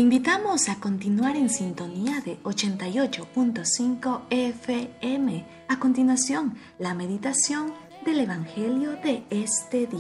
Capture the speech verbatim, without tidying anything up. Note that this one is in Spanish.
invitamos a continuar en sintonía de ochenta y ocho punto cinco F M. A continuación, la meditación del Evangelio de este día.